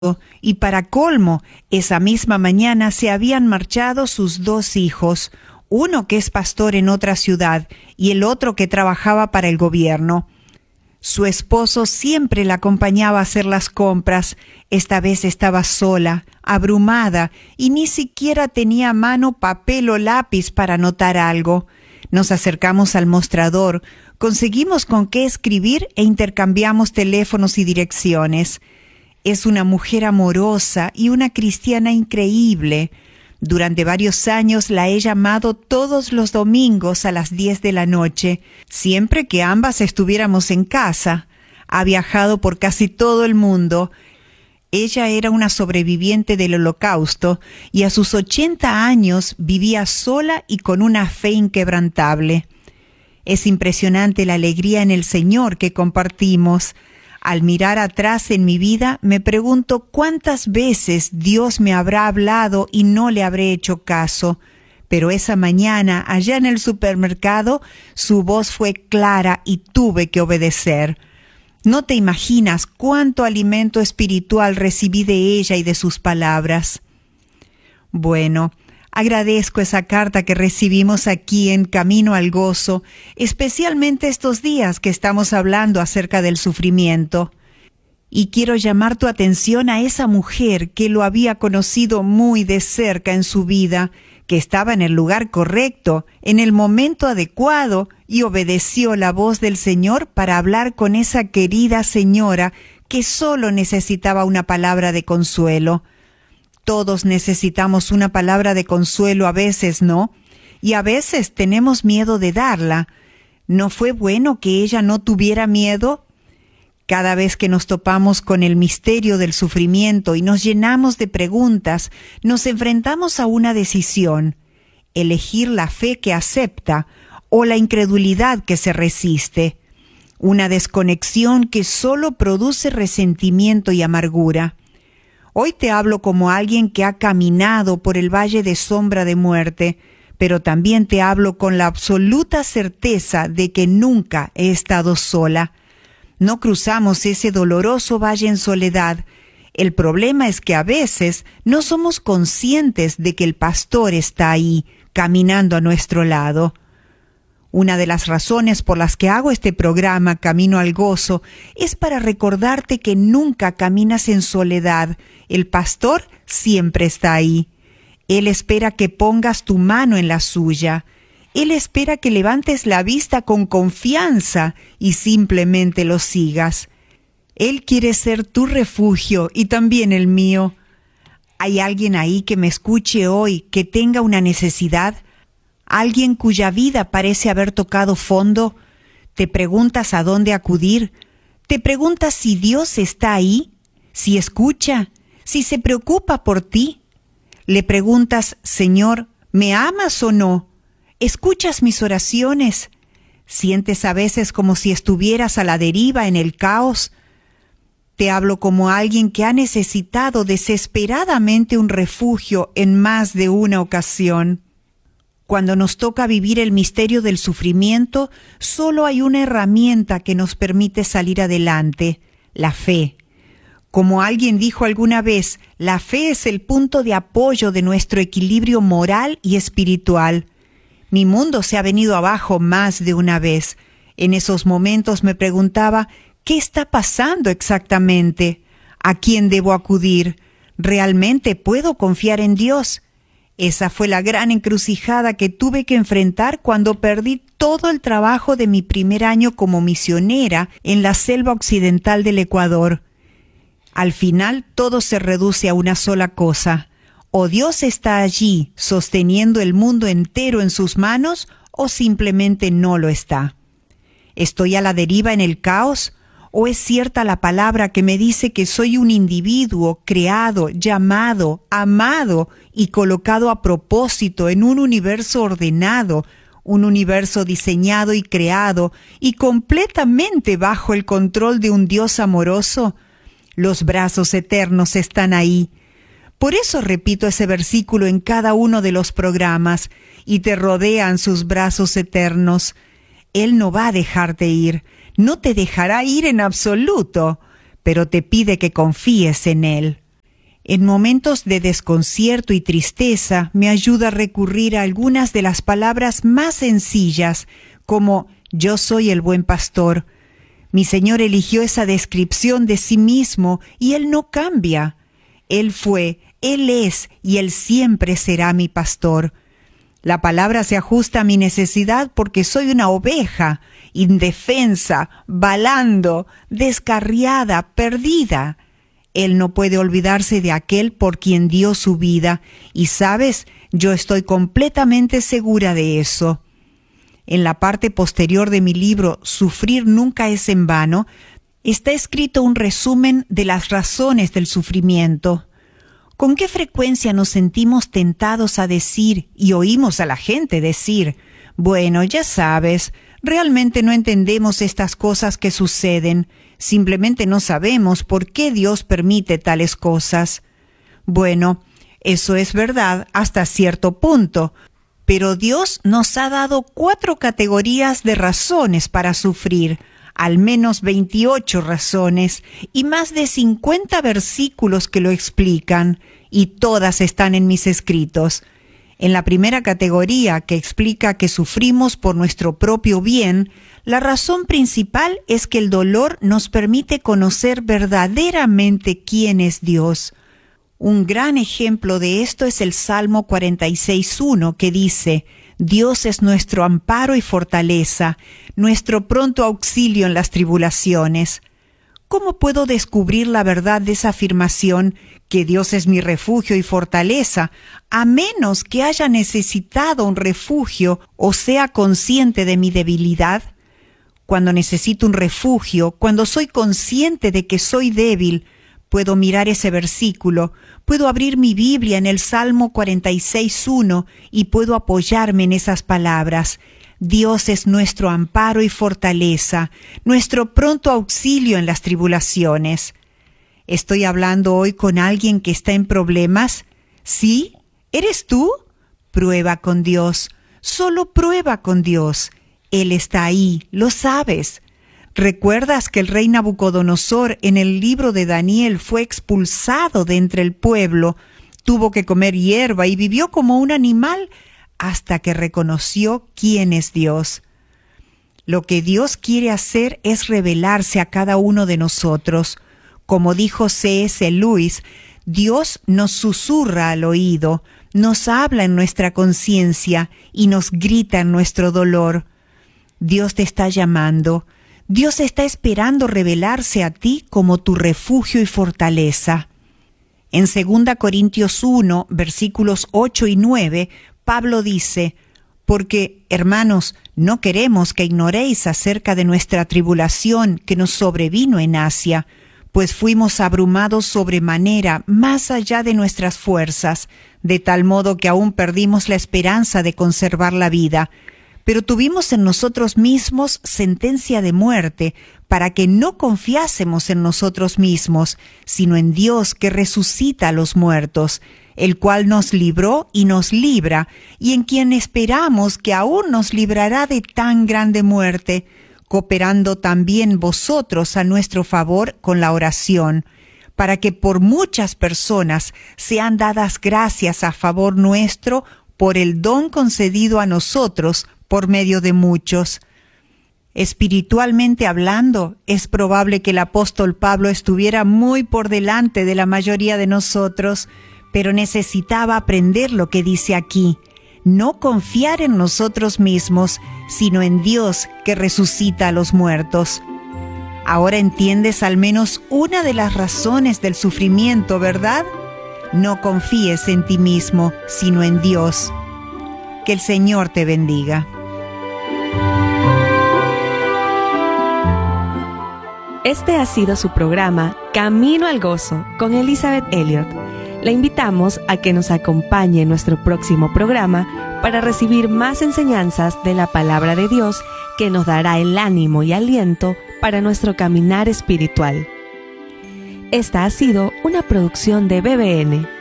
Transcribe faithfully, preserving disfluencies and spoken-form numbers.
y para colmo, esa misma mañana se habían marchado sus dos hijos, uno que es pastor en otra ciudad y el otro que trabajaba para el gobierno. Su esposo siempre la acompañaba a hacer las compras. Esta vez estaba sola, abrumada, y ni siquiera tenía a mano papel o lápiz para anotar algo. Nos acercamos al mostrador, conseguimos con qué escribir e intercambiamos teléfonos y direcciones. Es una mujer amorosa y una cristiana increíble. Durante varios años la he llamado todos los domingos a las diez de la noche, siempre que ambas estuviéramos en casa. Ha viajado por casi todo el mundo. Ella era una sobreviviente del Holocausto y a sus ochenta años vivía sola y con una fe inquebrantable. Es impresionante la alegría en el Señor que compartimos. Al mirar atrás en mi vida, me pregunto cuántas veces Dios me habrá hablado y no le habré hecho caso. Pero esa mañana, allá en el supermercado, su voz fue clara y tuve que obedecer. No te imaginas cuánto alimento espiritual recibí de ella y de sus palabras. Bueno, agradezco esa carta que recibimos aquí en Camino al Gozo, especialmente estos días que estamos hablando acerca del sufrimiento. Y quiero llamar tu atención a esa mujer que lo había conocido muy de cerca en su vida, que estaba en el lugar correcto, en el momento adecuado, y obedeció la voz del Señor para hablar con esa querida señora que solo necesitaba una palabra de consuelo. Todos necesitamos una palabra de consuelo a veces, ¿no? Y a veces tenemos miedo de darla. ¿No fue bueno que ella no tuviera miedo? Cada vez que nos topamos con el misterio del sufrimiento y nos llenamos de preguntas, nos enfrentamos a una decisión: elegir la fe que acepta o la incredulidad que se resiste. Una desconexión que solo produce resentimiento y amargura. Hoy te hablo como alguien que ha caminado por el valle de sombra de muerte, pero también te hablo con la absoluta certeza de que nunca he estado sola. No cruzamos ese doloroso valle en soledad. El problema es que a veces no somos conscientes de que el pastor está ahí, caminando a nuestro lado. Una de las razones por las que hago este programa Camino al Gozo es para recordarte que nunca caminas en soledad. El pastor siempre está ahí. Él espera que pongas tu mano en la suya. Él espera que levantes la vista con confianza y simplemente lo sigas. Él quiere ser tu refugio y también el mío. ¿Hay alguien ahí que me escuche hoy que tenga una necesidad? ¿Alguien cuya vida parece haber tocado fondo? ¿Te preguntas a dónde acudir? ¿Te preguntas si Dios está ahí? ¿Si escucha? ¿Si se preocupa por ti? Le preguntas: Señor, ¿me amas o no? ¿Escuchas mis oraciones? ¿Sientes a veces como si estuvieras a la deriva en el caos? Te hablo como alguien que ha necesitado desesperadamente un refugio en más de una ocasión. Cuando nos toca vivir el misterio del sufrimiento, solo hay una herramienta que nos permite salir adelante: la fe. Como alguien dijo alguna vez, la fe es el punto de apoyo de nuestro equilibrio moral y espiritual. Mi mundo se ha venido abajo más de una vez. En esos momentos me preguntaba: ¿qué está pasando exactamente? ¿A quién debo acudir? ¿Realmente puedo confiar en Dios? Esa fue la gran encrucijada que tuve que enfrentar cuando perdí todo el trabajo de mi primer año como misionera en la selva occidental del Ecuador. Al final todo se reduce a una sola cosa: o Dios está allí sosteniendo el mundo entero en sus manos, o simplemente no lo está. ¿Estoy a la deriva en el caos? ¿O es cierta la palabra que me dice que soy un individuo creado, llamado, amado y colocado a propósito en un universo ordenado, un universo diseñado y creado y completamente bajo el control de un Dios amoroso? Los brazos eternos están ahí. Por eso repito ese versículo en cada uno de los programas: y te rodean sus brazos eternos. Él no va a dejarte ir, no te dejará ir en absoluto, pero te pide que confíes en Él. En momentos de desconcierto y tristeza me ayuda a recurrir a algunas de las palabras más sencillas, como yo soy el buen pastor. Mi Señor eligió esa descripción de sí mismo y Él no cambia. Él fue, Él es y Él siempre será mi pastor. La palabra se ajusta a mi necesidad porque soy una oveja, indefensa, balando, descarriada, perdida. Él no puede olvidarse de aquel por quien dio su vida, y sabes, yo estoy completamente segura de eso. En la parte posterior de mi libro, Sufrir nunca es en vano, está escrito un resumen de las razones del sufrimiento. ¿Con qué frecuencia nos sentimos tentados a decir, y oímos a la gente decir, bueno, ya sabes, realmente no entendemos estas cosas que suceden, simplemente no sabemos por qué Dios permite tales cosas? Bueno, eso es verdad hasta cierto punto, pero Dios nos ha dado cuatro categorías de razones para sufrir, al menos veintiocho razones y más de cincuenta versículos que lo explican, y todas están en mis escritos. En la primera categoría, que explica que sufrimos por nuestro propio bien, la razón principal es que el dolor nos permite conocer verdaderamente quién es Dios. Un gran ejemplo de esto es el Salmo cuarenta y seis uno, que dice, Dios es nuestro amparo y fortaleza, nuestro pronto auxilio en las tribulaciones. ¿Cómo puedo descubrir la verdad de esa afirmación, que Dios es mi refugio y fortaleza, a menos que haya necesitado un refugio o sea consciente de mi debilidad? Cuando necesito un refugio, cuando soy consciente de que soy débil, puedo mirar ese versículo, puedo abrir mi Biblia en el Salmo cuarenta y seis uno y puedo apoyarme en esas palabras. Dios es nuestro amparo y fortaleza, nuestro pronto auxilio en las tribulaciones. ¿Estoy hablando hoy con alguien que está en problemas? ¿Sí? ¿Eres tú? Prueba con Dios, solo prueba con Dios. Él está ahí, lo sabes. ¿Recuerdas que el rey Nabucodonosor en el libro de Daniel fue expulsado de entre el pueblo, tuvo que comer hierba y vivió como un animal hasta que reconoció quién es Dios? Lo que Dios quiere hacer es revelarse a cada uno de nosotros. Como dijo C S Lewis, Dios nos susurra al oído, nos habla en nuestra conciencia y nos grita en nuestro dolor. Dios te está llamando. Dios está esperando revelarse a ti como tu refugio y fortaleza. En segunda Corintios uno, versículos ocho y nueve, Pablo dice, porque, hermanos, no queremos que ignoréis acerca de nuestra tribulación que nos sobrevino en Asia, pues fuimos abrumados sobremanera más allá de nuestras fuerzas, de tal modo que aún perdimos la esperanza de conservar la vida. Pero tuvimos en nosotros mismos sentencia de muerte, para que no confiásemos en nosotros mismos, sino en Dios que resucita a los muertos, el cual nos libró y nos libra, y en quien esperamos que aún nos librará de tan grande muerte, cooperando también vosotros a nuestro favor con la oración, para que por muchas personas sean dadas gracias a favor nuestro por el don concedido a nosotros por medio de muchos. Espiritualmente hablando, es probable que el apóstol Pablo estuviera muy por delante de la mayoría de nosotros, pero necesitaba aprender lo que dice aquí, no confiar en nosotros mismos, sino en Dios que resucita a los muertos. Ahora entiendes al menos una de las razones del sufrimiento, ¿verdad? No confíes en ti mismo, sino en Dios. Que el Señor te bendiga. Este ha sido su programa Camino al Gozo con Elizabeth Elliot. La invitamos a que nos acompañe en nuestro próximo programa para recibir más enseñanzas de la palabra de Dios que nos dará el ánimo y aliento para nuestro caminar espiritual. Esta ha sido una producción de B B N.